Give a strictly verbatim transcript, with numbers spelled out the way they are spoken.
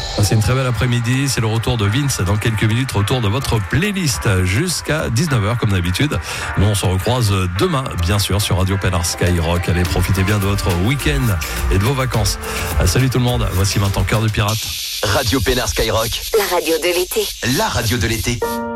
C'est une très belle après-midi, c'est le retour de Vince dans quelques minutes, retour de votre playlist jusqu'à dix-neuf heures comme d'habitude. Nous on se recroise demain bien sûr sur Radio Pénard Skyrock. Allez, profitez bien de votre week-end et de vos vacances. Salut tout le monde, voici maintenant Cœur de Pirate. Radio Pénard Skyrock. La radio de l'été. La radio de l'été.